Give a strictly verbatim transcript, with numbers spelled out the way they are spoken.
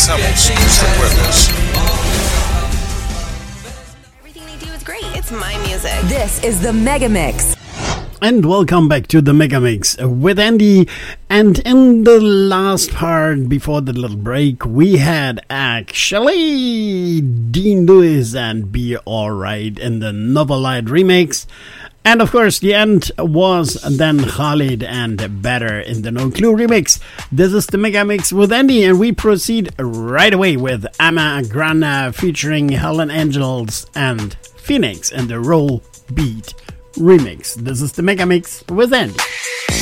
Samuels. Stay with us. Everything they do is great. It's my music. This is the Mega Mix. And welcome back to the Mega Mix with Andy. And in the last part, before the little break, we had actually Dean Lewis and Be Alright in the Novelite remix. And of course, the end was then Khalid and Better in the No Clue remix. This is the Mega Mix with Andy, and we proceed right away with Ama Grana featuring Helen Angels and Phoenix in the Roll Beat remix. This is the Mega Mix with Andy.